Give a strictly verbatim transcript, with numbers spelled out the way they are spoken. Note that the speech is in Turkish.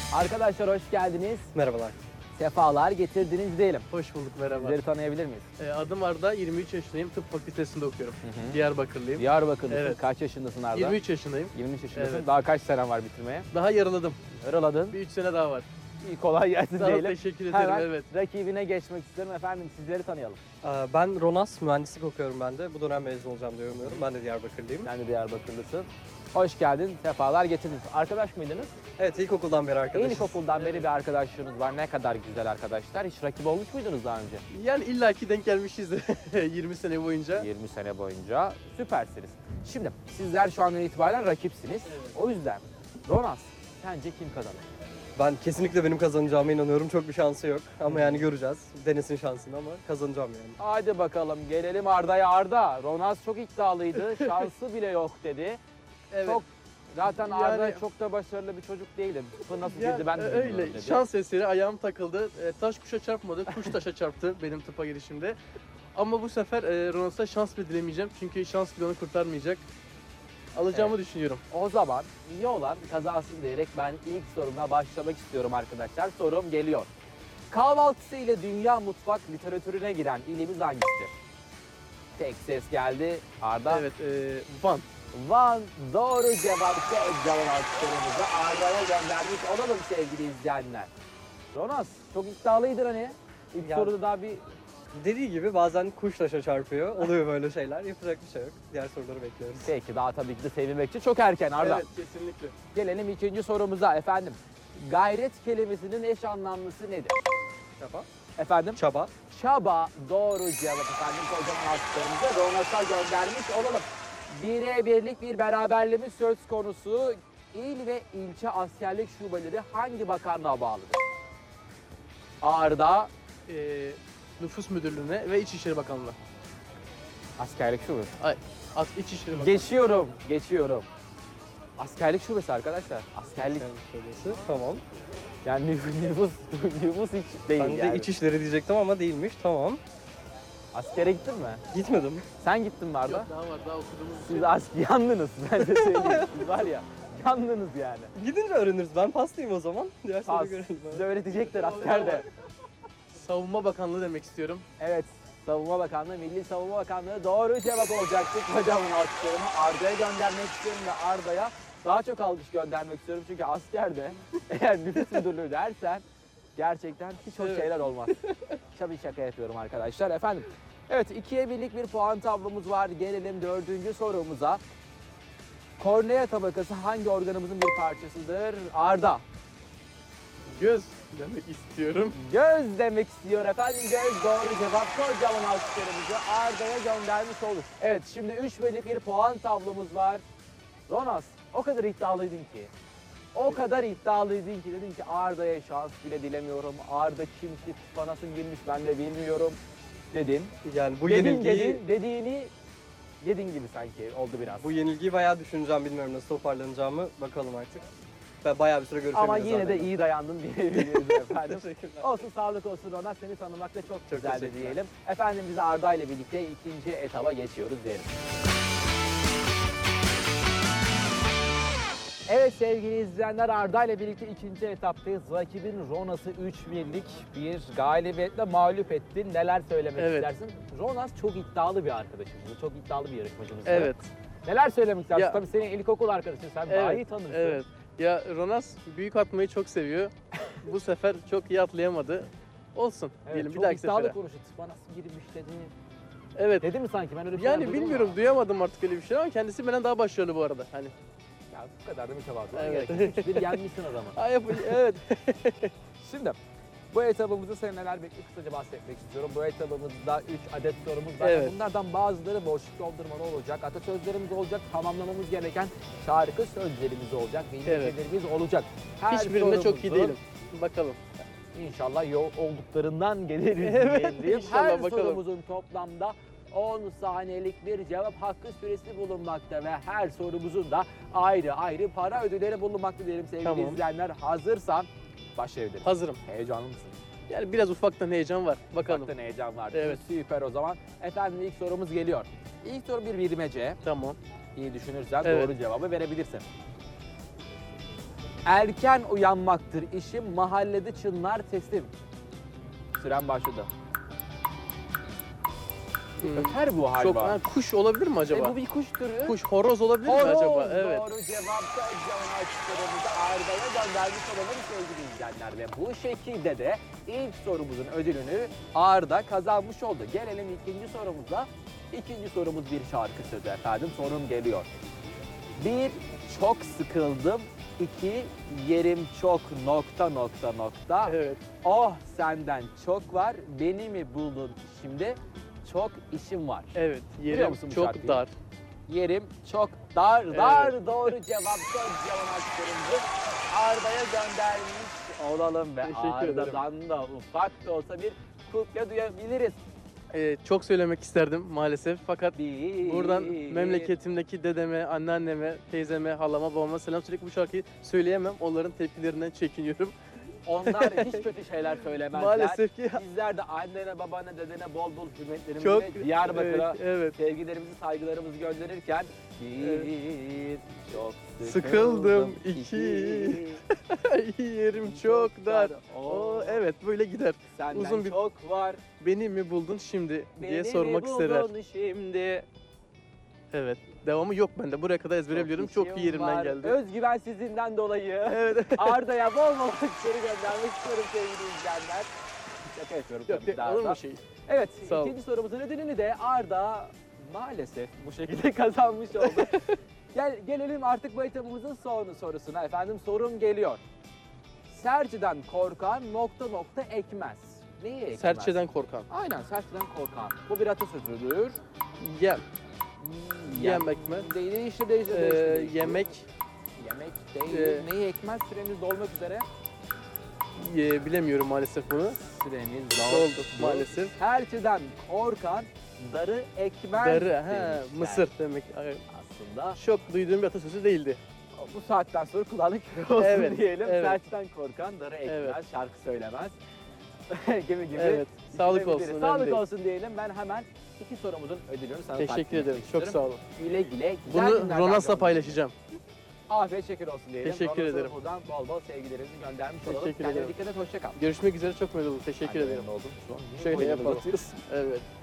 Arkadaşlar hoş geldiniz. Merhabalar. Sefalar getirdiniz diyelim. Hoş bulduk, merhaba. Sizleri tanıyabilir miyiz? Ee, adım Arda, yirmi üç yaşındayım. Tıp fakültesinde okuyorum. Hı hı. Diyarbakırlıyım. Diyarbakırlısın. Evet. Kaç yaşındasın Arda? yirmi üç yaşındayım. yirmi üç yaşındasın. Evet. Daha kaç senen var bitirmeye? Daha yarıladım. Yaraladın. Bir üç sene daha var. İyi, kolay gelsin Sağ ol, diyelim. teşekkür ederim. Hemen Evet. rakibine geçmek istiyorum. Efendim sizleri tanıyalım. Ee, Ben Ronas, mühendislik okuyorum ben de. Bu dönem mezun olacağım diye umuyorum. Ben de Diyarbakırlıyım. Sen de Diyarbakırlısın. Hoş geldin. Sefalar getirdiniz. Arkadaş mıydınız? Evet, ilkokuldan beri arkadaşız. İlkokuldan beri bir arkadaşlığınız var. Ne kadar güzel arkadaşlar. Hiç rakip olmuş muydunuz daha önce? Yani illaki denk gelmişizdir yirmi sene boyunca. yirmi sene boyunca. Süpersiniz. Şimdi sizler şu andan itibaren rakipsiniz. Evet. O yüzden Ronas sence kim kazanır? Ben kesinlikle benim kazanacağıma inanıyorum. Çok bir şansı yok. Ama yani göreceğiz. Denesin şansını ama kazanacağım yani. Hadi bakalım gelelim Arda'ya. Arda, Ronas çok iddialıydı. Şansı bile yok dedi. Evet. Çok zaten Arda Yani- çok da başarılı bir çocuk değildi. Tıpı nasıl Ya, girdi ben de e, bilmiyorum öyle. dedi. Şans eseri ayağım takıldı. E, taş kuşa çarpmadı. Kuş taşa çarptı benim tıpa girişimde. Ama bu sefer e, Ronas'a şans bile dilemeyeceğim. Çünkü şans bile onu kurtarmayacak. Alacağımı düşünüyorum. O zaman iyi olan kazansın diyerek ben ilk sorumla başlamak istiyorum arkadaşlar. Sorum geliyor. Kahvaltısı ile dünya mutfak literatürüne giren ilimiz hangisidir? Tek ses geldi. Arda. Evet, e, Van. Van doğru cevap. Ekranın alkışlarımızı Arda'ya göndermiş olalım sevgili izleyenler. Ronas çok iddialıydın hani. İlk Ya- soruda daha bir... Dediği gibi bazen kuş taşa çarpıyor. Oluyor böyle şeyler. Yapacak bir şey yok. Diğer soruları bekliyoruz. Peki daha tabii ki de sevinmek için çok erken Arda. Evet, kesinlikle. Gelelim ikinci sorumuza efendim. Gayret kelimesinin eş anlamlısı nedir? Çaba. Efendim? Çaba. Çaba doğru cevap efendim. Kocaman alkışlarımızı Ronas'a göndermiş olalım. Bire birlik bir beraberliğimiz söz konusu. İl ve ilçe askerlik şubeleri hangi bakanlığa bağlıdır? Arda E, Nüfus Müdürlüğü'ne ve İçişleri Bakanlığı. askerlik şubesi. Ay, As İçişleri Bakanlığı. Geçiyorum, geçiyorum. Askerlik şubesi arkadaşlar. Askerlik. Şubesi. Tamam. Yani nüfus, nüfus, nüfus hiç değil Ben de yani. içişleri diyecektim ama değilmiş. Tamam. Askere gittin mi? Gitmedim. Sen gittin mi Arda? Yok, daha var, daha okuduğumuz Siz için. as yandınız ben de söyleyeyim. Siz var ya yandınız yani. Gidince öğreniriz. Ben pastayım o zaman. Diğer Pas. soruyu görelim. Size öğretecekler askerde. Savunma Bakanlığı demek istiyorum. Evet. Savunma Bakanlığı, Milli Savunma Bakanlığı doğru cevap olacaktı. Kocaman alkışlarımı Arda'ya göndermek istiyorum ve Arda'ya daha çok alkış göndermek istiyorum. Çünkü askerde eğer nüfus müdürlüğü dersen gerçekten hiç hoş Evet. şeyler olmaz. Tabii şaka yapıyorum arkadaşlar. Efendim, evet ikiye birlik bir puan tablomuz var. Gelelim dördüncü sorumuza. Kornea tabakası hangi organımızın bir parçasıdır? Arda. Göz demek istiyorum. Göz demek istiyor efendim. Göz doğru cevap. Kocaman alkışlarımızı Arda'ya göndermiş olur. Evet şimdi üç birlik bir puan tablomuz var. Ronas o kadar iddialıydın ki. O kadar iddialıydın ki dedin ki Arda'ya şans bile dilemiyorum. Arda kim ki tıpa nasıl girmiş ben de bilmiyorum dedin. Yani bu dedin yenilgiyi... dedin dediğini yedin gibi sanki oldu biraz. Bu yenilgiyi bayağı düşüneceğim, bilmiyorum nasıl toparlanacağımı. Bakalım artık. Ben bayağı bir süre görüşemiyoruz. Ama yine de zaten. iyi dayandın diyebiliriz efendim. Teşekkürler. Olsun sağlık olsun Ronas seni tanımak da çok, Çok güzeldi teşekkürler. diyelim. Efendim biz Arda ile birlikte ikinci etaba geçiyoruz diyelim. Evet sevgili izleyenler Arda ile birlikte ikinci etaptayız. Rakibin Ronas'ı üç birlik bir galibiyetle mağlup ettin. Neler söylemek Evet. istersin? Ronas çok iddialı bir arkadaşımız. Çok iddialı bir yarışmacımız. Evet. Neler söylemek istersin? Ya- Tabii senin ilkokul arkadaşın. Sen daha iyi Evet. tanırsın. Evet. Ya Ronas büyük atmayı çok seviyor. Bu sefer çok iyi atlayamadı. Olsun Evet, diyelim bir çok dahaki iddialı sefere. konuştu. Tıpa nasıl girmiş dedi. Evet. Dedi mi sanki? Ben öyle bir şey Yani duydum bilmiyorum, ama. duyamadım artık öyle bir şey ama kendisi benden daha başarılı bu arada. Hani. Ya bu kadar da mütevazı. Evet. Evet. üç bir yenmişsin adamı. Ha, yap- evet. Şimdi bu etabımızda senin neler bekliyor kısaca bahsetmek istiyorum. Bu etabımızda üç adet sorumuz var. Evet. Bunlardan bazıları boşluk doldurmalı olacak. Atasözlerimiz olacak. Tamamlamamız gereken şarkı sözlerimiz olacak. Ve Evet. İngilizcelerimiz olacak. Her Hiçbirinde çok iyi sorumuzun değilim. Bakalım. İnşallah yol olduklarından geliriz Evet, diyeyim. inşallah Her bakalım. sorumuzun toplamda on saniyelik bir cevap hakkı süresi bulunmakta ve her sorumuzun da ayrı ayrı para ödülleri bulunmakta diyelim sevgili Tamam. izleyenler. Hazırsan başlayabiliriz. Hazırım. Heyecanlı mısın? Yani biraz ufaktan heyecan var. Bakalım. Ufaktan heyecan var. Evet. Süper o zaman. Efendim ilk sorumuz geliyor. İlk soru bir bilmece. Tamam. İyi düşünürsen Evet. doğru cevabı verebilirsin. Erken uyanmaktır işim, mahallede çınlar sesim. Süren başladı. Hmm. Öter bu hayvan. Çok ha, kuş olabilir mi acaba? E, bu bir kuş türü. Kuş, horoz olabilir Horoz, mi acaba? Evet. doğru cevap Sözcüğün açıklarımızı Arda'ya göndermiş olalım sevgili izleyenler. Ve bu şekilde de ilk sorumuzun ödülünü Arda kazanmış oldu. Gelelim ikinci sorumuza. İkinci sorumuz bir şarkı sözü efendim. Sorum geliyor. Bir, çok sıkıldım. İki, yerim çok nokta nokta nokta. Evet. Oh senden çok var, beni mi buldun şimdi? Çok işim var. Evet. Biliyor Yerim musun bu çok şarkıyı? dar. Yerim çok dar, Evet. dar doğru cevap Sözcüğün açıklarımızı Arda'ya göndermiş olalım ve Teşekkür ederim. Arda'dan da ufak da olsa bir kupya duyabiliriz. Ee, çok söylemek isterdim maalesef fakat Bir, buradan memleketimdeki dedeme, anneanneme, teyzeme, halama, babama selam söyleyip bu şarkıyı söyleyemem. Onların tepkilerinden çekiniyorum. Onlar hiç kötü şeyler söylemezler. Maalesef ki Bizler de annene, babana, dedene bol bol hürmetlerimizi çok ve Diyarbakır'a evet, evet. sevgilerimizi, saygılarımızı gönderirken bir, çok Sıkıldım, iki, iki, yerim çok dar. Oo, Oo, evet böyle gider. senden uzun bir- çok var. Beni mi buldun şimdi diye Beni sormak mi isterler. buldun şimdi. Evet. Devamı yok bende. Buraya kadar ezbere biliyorum. Çok iyi işim yerimden var. geldi. Özgüvensizliğinden dolayı Evet. Arda'ya bol bol alkışları göndermek istiyorum sevgili izleyenler. Şaka yapıyorum Yok, tabii ki de olur Arda. mu şey? Evet, Sağ ol. ikinci sorumuzun ödülünü de Arda maalesef bu şekilde kazanmış oldu. Gel, gelelim artık bu etabımızın son sorusuna efendim. Sorum geliyor. Serçeden korkan nokta nokta ekmez. Neyi ekmez? Serçeden korkan. Aynen, serçeden korkan. Bu bir atasözüdür. Yem. Hmm, Yemek mi? Değil, değiştir, değiştir, Ee, değiştir, değiştir. yemek. Yemek değil. Ee, Neyi ekmez? Süremiz dolmak üzere. Ye, bilemiyorum maalesef bunu. Süremiz Doldu doldu. maalesef. Serçeden korkan darı ekmez. Darı, he, demişler. mısır demek. Evet. Aslında Çok duyduğum bir atasözü değildi. bu saatten sonra kulağına kör olsun Evet, diyelim. evet. Serçeden korkan darı ekmez, Evet. şarkı söylemez gibi gibi. Evet. Sağlık düşünebiliriz. olsun. Sağlık önemli değil. olsun diyelim. Ben hemen iki sorumuzun ödülünü sana Teşekkür takdim ederim. etmek Çok istiyorum. sağ olun. Güle güle. güzel Bunu günler Ronas'la diliyorum. paylaşacağım. Afiyet şeker olsun diyelim. Teşekkür Ronas'a ederim. Buradan bol bol sevgilerimizi göndermiş olalım. Teşekkür Kendine ederim. dikkat et. Hoşça kal. Görüşmek üzere. Çok memnun oldum. Teşekkür Ben de ederim. memnun oldum. Şu an niye Şöyle boynu yapalım. uzatıyorsun? Evet.